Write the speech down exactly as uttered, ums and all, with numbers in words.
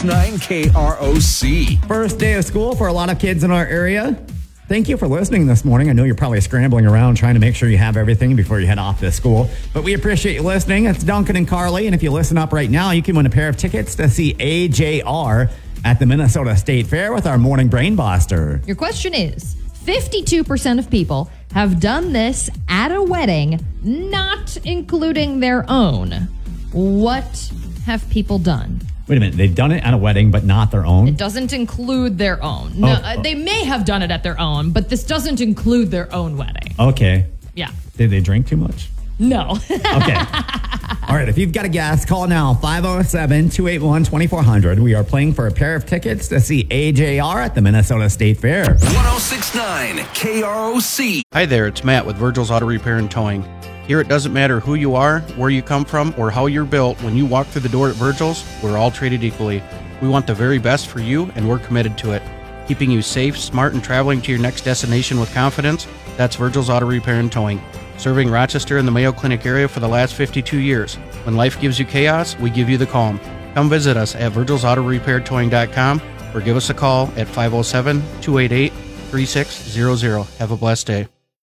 six nine K R O C. First day of school for a lot of kids in our area. Thank you for listening this morning. I know you're probably scrambling around trying to make sure you have everything before you head off to school, but we appreciate you listening. It's Duncan and Carly, and if you listen up right now, you can win a pair of tickets to see A J R at the Minnesota State Fair with our Morning Brainbuster. Your question is, fifty-two percent of people have done this at a wedding, not including their own. What have people done? Wait a minute, they've done it at a wedding, but not their own? It doesn't include their own. No, Oh, uh, oh. they may have done it at their own, but this doesn't include their own wedding. Okay. Yeah. Did they drink too much? No. Okay. All right, if you've got a guess, call now, five oh seven, two eight one, two four zero zero. We are playing for a pair of tickets to see A J R at the Minnesota State Fair. one oh six point nine K R O C. Hi there, it's Matt with Virgil's Auto Repair and Towing. Here it doesn't matter who you are, where you come from, or how you're built. When you walk through the door at Virgil's, we're all treated equally. We want the very best for you, and we're committed to it. Keeping you safe, smart, and traveling to your next destination with confidence, that's Virgil's Auto Repair and Towing. Serving Rochester and the Mayo Clinic area for the last fifty-two years. When life gives you chaos, we give you the calm. Come visit us at virgils auto repair towing dot com or give us a call at five oh seven, two eight eight, three six zero zero. Have a blessed day.